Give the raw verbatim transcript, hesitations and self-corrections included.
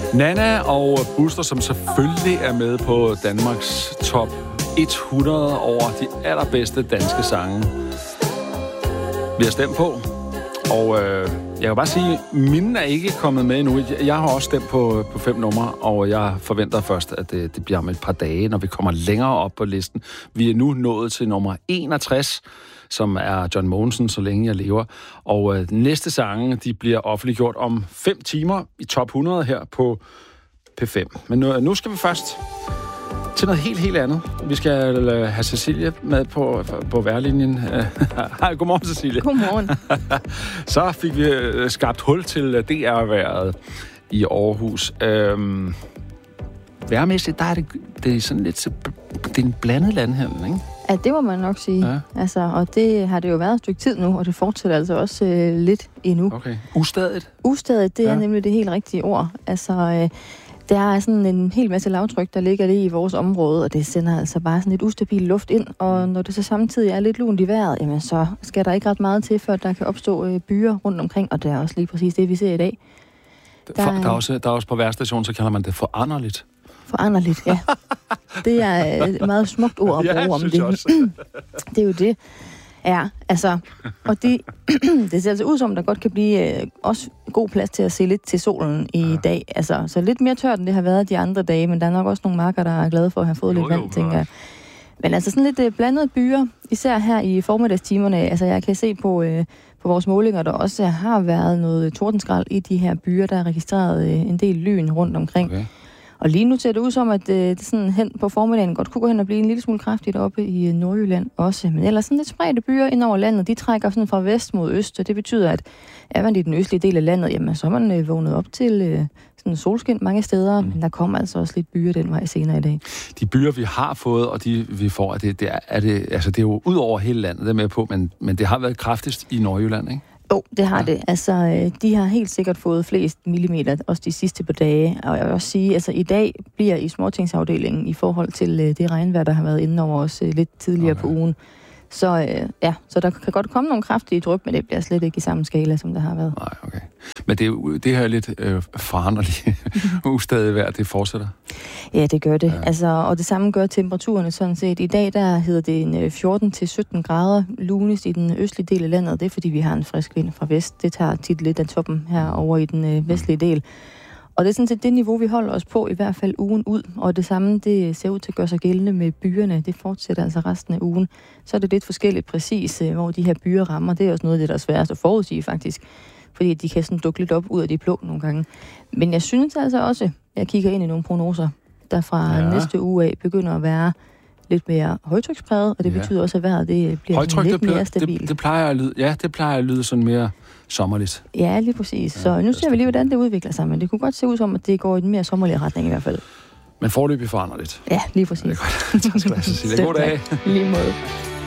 Nana og Buster, som selvfølgelig er med på Danmarks top hundrede over de allerbedste danske sange, vi har stemt på. Og øh, jeg kan bare sige, mine er ikke kommet med endnu. Jeg har også stemt på, på fem numre, og jeg forventer først, at det, det bliver om et par dage, når vi kommer længere op på listen. Vi er nu nået til nummer enogtres, som er John Mogensen, Så længe jeg lever. Og øh, næste sange, de bliver offentliggjort om fem timer i top hundrede her på P fem. Men nu, nu skal vi først til noget helt, helt andet. Vi skal øh, have Cecilie med på, på værlinjen. Hej, godmorgen, Cecilie. Godmorgen. Så fik vi øh, skabt hul til D R-været i Aarhus. Øhm, Værmæssigt, der er det, det er sådan lidt, det er en blandet landhandel, ikke? Ja, det må man nok sige. Ja. Altså, og det har det jo været et stykke tid nu, og det fortsætter altså også øh, lidt endnu. Okay. Ustadigt? Ustadigt, det ja. er nemlig det helt rigtige ord. Altså, øh, der er sådan en hel masse lavtryk, der ligger lige i vores område, og det sender altså bare sådan lidt ustabil luft ind. Og når det så samtidig er lidt lunt i vejret, jamen så skal der ikke ret meget til, før der kan opstå øh, byer rundt omkring, og det er også lige præcis det, vi ser i dag. Der, der, er, også, der er også på vejrstationen, så kalder man det foranderligt. Foranderligt, ja. Det er et meget smukt ord at bruge ja, om det. Det er jo det. Ja, altså, og det, det ser altså ud som, der godt kan blive øh, også god plads til at se lidt til solen i ja. dag. Altså, så lidt mere tørt, end det har været de andre dage, men der er nok også nogle marker, der er glade for at have fået jo, lidt vand, jo, tænker jeg. Men altså sådan lidt øh, blandede byer, især her i formiddagstimerne. Altså, jeg kan se på, øh, på vores målinger, der også har været noget tordenskrald i de her byer, der er registreret øh, en del lyn rundt omkring. Okay. Og lige nu ser det ud som, at øh, det sådan hen på formiddagen godt kunne gå hen og blive en lille smule kraftigt oppe i Nordjylland også. Men ellers sådan lidt spredte byer ind over landet, de trækker sådan fra vest mod øst, og det betyder, at er man i den østlige del af landet, jamen så er man øh, vågnet op til øh, sådan solskin mange steder, mm. men der kommer altså også lidt byer den vej senere i dag. De byer, vi har fået, og de vi får, er det, det er, er det, altså det er jo ud over hele landet, det er med på, men, men det har været kraftigst i Nordjylland, ikke? Jo, oh, det har ja. det. Altså, de har helt sikkert fået flest millimeter, også de sidste par dage. Og jeg vil også sige, altså i dag bliver i småtingsafdelingen i forhold til det regnvejr, der har været inde over os lidt tidligere okay. på ugen. Så øh, ja, så der kan godt komme nogle kraftige dryp, men det bliver slet ikke i samme skala, som der har været. Nej, okay. Men det, det her er lidt øh, foranderligt ustadigt vejr, det fortsætter? Ja, det gør det. Ja. Altså, og det samme gør temperaturerne sådan set. I dag der hedder det en fjorten til sytten grader lunest i den østlige del af landet. Det er fordi, vi har en frisk vind fra vest. Det tager tit lidt af toppen her over i den øh, vestlige del. Og det er sådan set det niveau, vi holder os på, i hvert fald ugen ud. Og det samme, det ser ud til at gøre sig gældende med byerne. Det fortsætter altså resten af ugen. Så er det lidt forskelligt præcis, hvor de her byer rammer. Det er også noget af det, der er sværest at forudsige faktisk. Fordi de kan sådan dukke lidt op ud af de blå nogle gange. Men jeg synes altså også, jeg kigger ind i nogle prognoser, der fra ja. næste uge af begynder at være lidt mere højtrykspræget. Og det ja. betyder også, at vejret det bliver Højtryk, lidt det mere stabilt. Det, det plejer at lyde, ja, det plejer at lyde sådan mere sommerligt. Ja, lige præcis. Ja, så nu ser vi lige, hvordan det udvikler sig, men det kunne godt se ud som, at det går i en mere sommerlig retning i hvert fald. Men foreløbig forandrer lidt. Ja, lige præcis. Ja, det er godt. Tak skal du have, Cecilie. God dag. Lige måde.